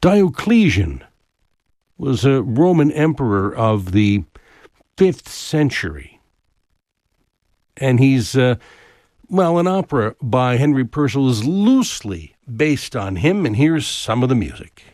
Diocletian was a Roman emperor of the 5th century. And he's, an opera by Henry Purcell is loosely based on him, and here's some of the music.